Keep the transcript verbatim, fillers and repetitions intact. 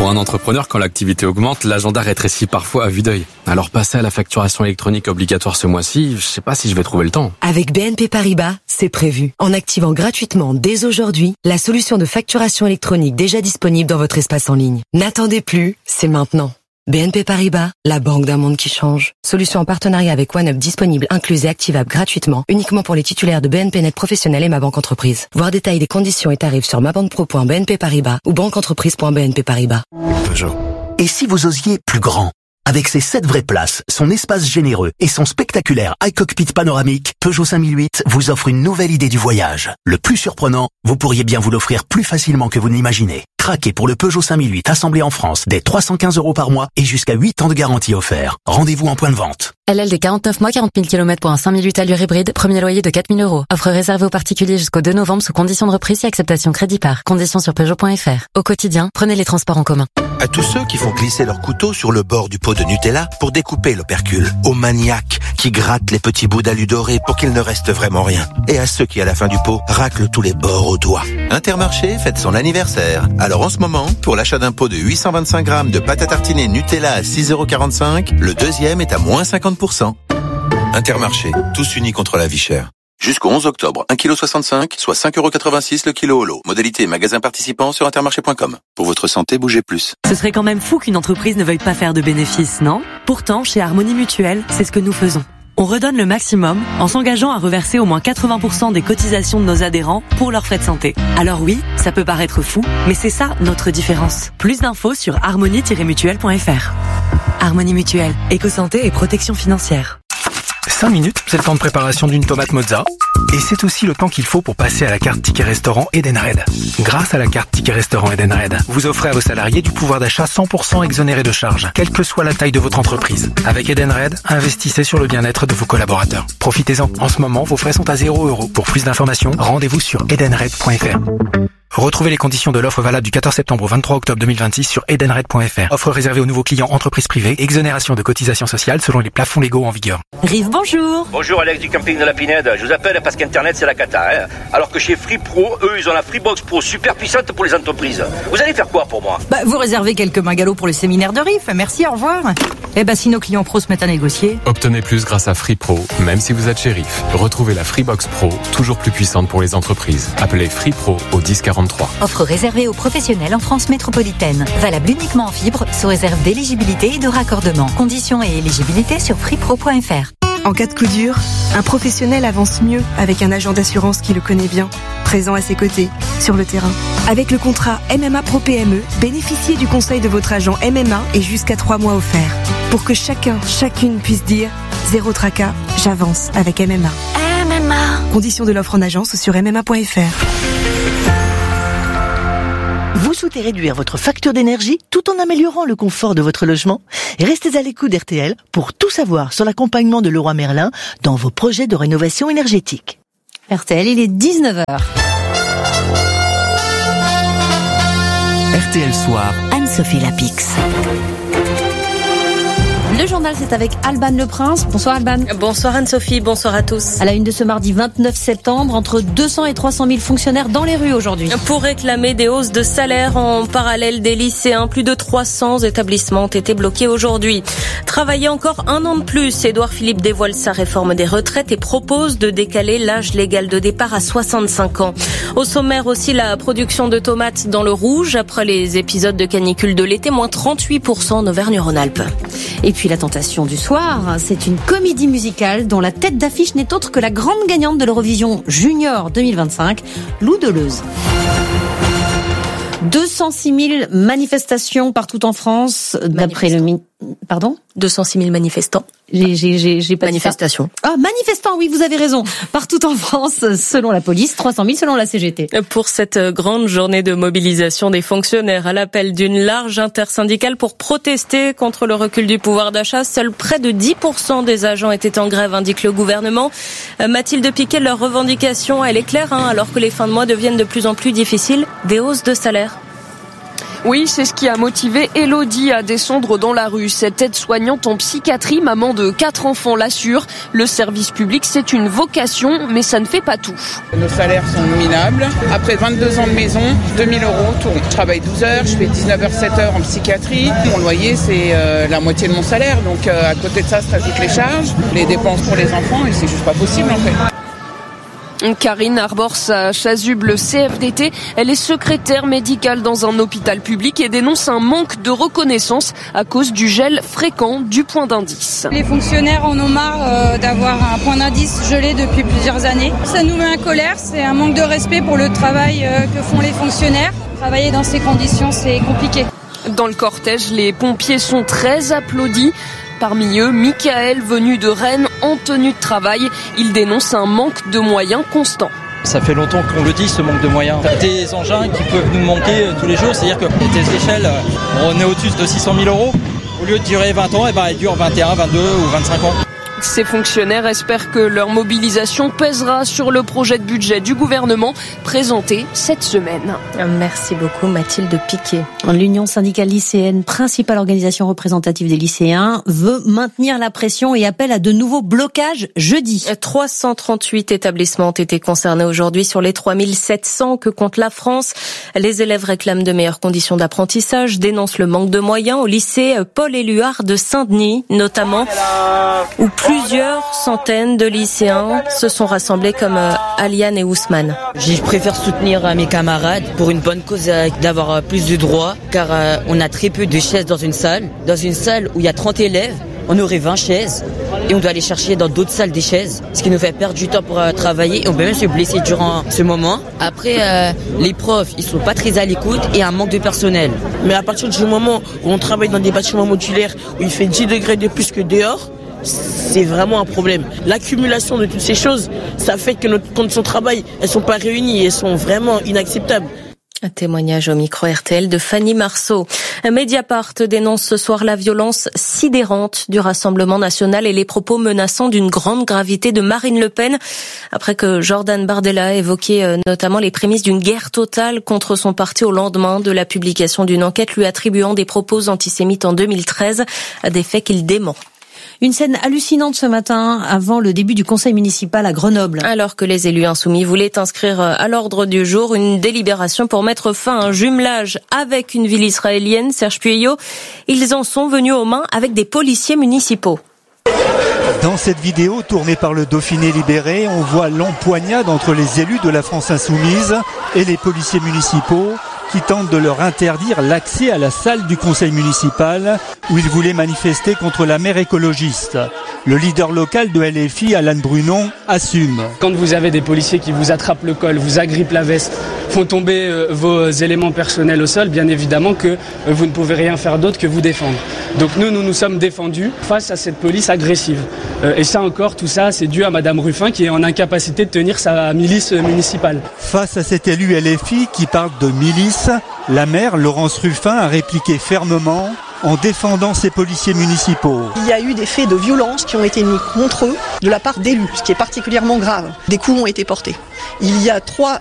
Pour un entrepreneur, quand l'activité augmente, l'agenda rétrécit parfois à vue d'œil. Alors passer à la facturation électronique obligatoire ce mois-ci, je sais pas si je vais trouver le temps. Avec B N P Paribas, c'est prévu. En activant gratuitement dès aujourd'hui la solution de facturation électronique déjà disponible dans votre espace en ligne. N'attendez plus, c'est maintenant. B N P Paribas, la banque d'un monde qui change. Solution en partenariat avec OneUp disponible, incluse et activable gratuitement, uniquement pour les titulaires de B N P Net Professionnel et Ma Banque Entreprise. Voir détails des conditions et tarifs sur mabanquepro point b n p paribas ou banqueentreprise point b n p paribas. Peugeot. Et si vous osiez plus grand? Avec ses sept vraies places, son espace généreux et son spectaculaire iCockpit panoramique, Peugeot cinq mille huit vous offre une nouvelle idée du voyage. Le plus surprenant, vous pourriez bien vous l'offrir plus facilement que vous n'imaginez. Craquez pour le Peugeot cinq mille huit assemblé en France dès trois cent quinze euros par mois et jusqu'à huit ans de garantie offert. Rendez-vous en point de vente. L L D quarante-neuf mois, quarante mille kilomètres pour un cinq mille huit allure hybride, premier loyer de quatre mille euros. Offre réservée aux particuliers jusqu'au deux novembre sous conditions de reprise et acceptation crédit par. Conditions sur Peugeot point F R. Au quotidien, prenez les transports en commun. À tous ceux qui font glisser leur couteau sur le bord du pot de Nutella pour découper l'opercule. Aux maniaques qui grattent les petits bouts d'alu doré pour qu'il ne reste vraiment rien. Et à ceux qui, à la fin du pot, raclent tous les bords au doigt. Intermarché fête son anniversaire. Alors en ce moment, pour l'achat d'un pot de huit cent vingt-cinq grammes de pâte à tartiner Nutella à six euros quarante-cinq, le deuxième est à moins cinquante pour cent. Intermarché, tous unis contre la vie chère. Jusqu'au onze octobre, un virgule soixante-cinq kilos, soit cinq euros quatre-vingt-six le kilo au lot. Modalité magasin participant sur intermarché point com. Pour votre santé, bougez plus. Ce serait quand même fou qu'une entreprise ne veuille pas faire de bénéfices, non? Pourtant, chez Harmonie Mutuelle, c'est ce que nous faisons. On redonne le maximum en s'engageant à reverser au moins quatre-vingts pour cent des cotisations de nos adhérents pour leurs frais de santé. Alors oui, ça peut paraître fou, mais c'est ça notre différence. Plus d'infos sur harmonie tiret mutuelle point f r. Harmonie Mutuelle, éco-santé et protection financière. cinq minutes, c'est le temps de préparation d'une tomate mozza. Et c'est aussi le temps qu'il faut pour passer à la carte Ticket Restaurant Edenred. Grâce à la carte Ticket Restaurant Edenred, vous offrez à vos salariés du pouvoir d'achat cent pour cent exonéré de charges, quelle que soit la taille de votre entreprise. Avec Edenred, investissez sur le bien-être de vos collaborateurs. Profitez-en. En ce moment, vos frais sont à zéro euro. Pour plus d'informations, rendez-vous sur edenred point f r. Retrouvez les conditions de l'offre valable du quatorze septembre au vingt-trois octobre deux mille vingt-six sur edenred point f r. Offre réservée aux nouveaux clients entreprises privées. Exonération de cotisations sociales selon les plafonds légaux en vigueur. Rive, bonjour. Bonjour Alex du camping de la Pinède. Je vous appelle parce qu'Internet c'est la cata. Hein. Alors que chez Free Pro, eux ils ont la Freebox Pro super puissante pour les entreprises. Vous allez faire quoi pour moi? Bah vous réservez quelques bungalows pour le séminaire de Riff. Merci, au revoir. Eh ben si nos clients pros se mettent à négocier. Obtenez plus grâce à Free Pro, même si vous êtes chez Riff. Retrouvez la Freebox Pro, toujours plus puissante pour les entreprises. Appelez Free Pro au dix quarante-trois. Offre réservée aux professionnels en France métropolitaine. Valable uniquement en fibre, sous réserve d'éligibilité et de raccordement. Conditions et éligibilité sur free pro point f r. En cas de coup dur, un professionnel avance mieux avec un agent d'assurance qui le connaît bien, présent à ses côtés, sur le terrain. Avec le contrat M M A Pro P M E, bénéficiez du conseil de votre agent M M A et jusqu'à trois mois offerts. Pour que chacun, chacune puisse dire « Zéro tracas, j'avance avec M M A ». M M A. Conditions de l'offre en agence ou sur m m a point f r. Vous souhaitez réduire votre facture d'énergie tout en améliorant le confort de votre logement? Restez à l'écoute d'R T L pour tout savoir sur l'accompagnement de Leroy Merlin dans vos projets de rénovation énergétique. R T L, il est dix-neuf heures. R T L Soir. Anne-Sophie Lapix. Le journal, c'est avec Alban Le Prince. Bonsoir Alban. Bonsoir Anne-Sophie, bonsoir à tous. À la une de ce mardi vingt-neuf septembre, entre deux cents et trois cent mille fonctionnaires dans les rues aujourd'hui. Pour réclamer des hausses de salaire en parallèle des lycéens, plus de trois cents établissements ont été bloqués aujourd'hui. Travailler encore un an de plus, Édouard Philippe dévoile sa réforme des retraites et propose de décaler l'âge légal de départ à soixante-cinq ans. Au sommaire aussi, la production de tomates dans le rouge après les épisodes de canicule de l'été, moins trente-huit pour cent en Auvergne-Rhône-Alpes. Et puis la tentation du soir, c'est une comédie musicale dont la tête d'affiche n'est autre que la grande gagnante de l'Eurovision Junior deux mille vingt-cinq, Lou Deleuze. deux cent six mille manifestations partout en France, d'après le... Mi- Pardon ? deux cent six mille manifestants. J'ai, j'ai, j'ai, j'ai pas Manifestation. Ah, manifestants, oui, vous avez raison. Partout en France, selon la police, trois cent mille selon la C G T. Pour cette grande journée de mobilisation des fonctionnaires à l'appel d'une large intersyndicale pour protester contre le recul du pouvoir d'achat, seuls près de dix pour cent des agents étaient en grève, indique le gouvernement. Mathilde Piquet, leur revendication, elle est claire, hein, alors que les fins de mois deviennent de plus en plus difficiles, des hausses de salaire. Oui, c'est ce qui a motivé Elodie à descendre dans la rue. Cette aide-soignante en psychiatrie, maman de quatre enfants, l'assure. Le service public, c'est une vocation, mais ça ne fait pas tout. Nos salaires sont minables. Après vingt-deux ans de maison, deux mille euros tourne. Je travaille douze heures, je fais dix-neuf heures, sept heures en psychiatrie. Mon loyer, c'est euh, la moitié de mon salaire. Donc euh, à côté de ça, se rajoutent les charges, les dépenses pour les enfants, et c'est juste pas possible en fait. Karine arbore sa chasuble C F D T. Elle est secrétaire médicale dans un hôpital public et dénonce un manque de reconnaissance à cause du gel fréquent du point d'indice. Les fonctionnaires en ont marre euh, d'avoir un point d'indice gelé depuis plusieurs années. Ça nous met en colère, c'est un manque de respect pour le travail euh, que font les fonctionnaires. Travailler dans ces conditions, c'est compliqué. Dans le cortège, les pompiers sont très applaudis. Parmi eux, Michael, venu de Rennes, en tenue de travail. Il dénonce un manque de moyens constant. Ça fait longtemps qu'on le dit, ce manque de moyens. Des engins qui peuvent nous manquer tous les jours, c'est-à-dire que des échelles, on est au-dessus de six cent mille euros. Au lieu de durer vingt ans, eh ben, elles durent vingt et un, vingt-deux ou vingt-cinq ans. Ces fonctionnaires espèrent que leur mobilisation pèsera sur le projet de budget du gouvernement présenté cette semaine. Merci beaucoup Mathilde Piquet. L'Union syndicale lycéenne, principale organisation représentative des lycéens, veut maintenir la pression et appelle à de nouveaux blocages jeudi. trois cent trente-huit établissements ont été concernés aujourd'hui sur les trois mille sept cents que compte la France. Les élèves réclament de meilleures conditions d'apprentissage, dénoncent le manque de moyens au lycée Paul-Éluard de Saint-Denis, notamment, où plus Plusieurs centaines de lycéens se sont rassemblés comme Aliane et Ousmane. Je préfère soutenir mes camarades pour une bonne cause, d'avoir plus de droits, car on a très peu de chaises dans une salle. Dans une salle où il y a trente élèves, on aurait vingt chaises et on doit aller chercher dans d'autres salles des chaises, ce qui nous fait perdre du temps pour travailler et on peut même se blesser durant ce moment. Après, euh, les profs, ils sont pas très à l'écoute et un manque de personnel. Mais à partir du moment où on travaille dans des bâtiments modulaires où il fait dix degrés de plus que dehors, c'est vraiment un problème. L'accumulation de toutes ces choses, ça fait que nos conditions de travail, elles sont pas réunies, elles sont vraiment inacceptables. Un témoignage au micro R T L de Fanny Marceau. Mediapart dénonce ce soir la violence sidérante du Rassemblement national et les propos menaçants d'une grande gravité de Marine Le Pen, après que Jordan Bardella a évoqué notamment les prémices d'une guerre totale contre son parti au lendemain de la publication d'une enquête lui attribuant des propos antisémites en deux mille treize, des faits qu'il dément. Une scène hallucinante ce matin avant le début du conseil municipal à Grenoble. Alors que les élus insoumis voulaient inscrire à l'ordre du jour une délibération pour mettre fin à un jumelage avec une ville israélienne, Serge Pueyo, ils en sont venus aux mains avec des policiers municipaux. Dans cette vidéo tournée par le Dauphiné libéré, on voit l'empoignade entre les élus de la France insoumise et les policiers municipaux qui tentent de leur interdire l'accès à la salle du conseil municipal où ils voulaient manifester contre la maire écologiste. Le leader local de L F I, Alan Brunon, assume. Quand vous avez des policiers qui vous attrapent le col, vous agrippent la veste, font tomber euh, vos éléments personnels au sol, bien évidemment que euh, vous ne pouvez rien faire d'autre que vous défendre. Donc nous, nous nous sommes défendus face à cette police agressive. Euh, et ça encore, tout ça, c'est dû à Madame Ruffin qui est en incapacité de tenir sa milice municipale. Face à cet élu L F I qui parle de milice, la maire, Laurence Ruffin, a répliqué fermement en défendant ses policiers municipaux. Il y a eu des faits de violence qui ont été mis contre eux de la part d'élus, ce qui est particulièrement grave. Des coups ont été portés. Il y a trois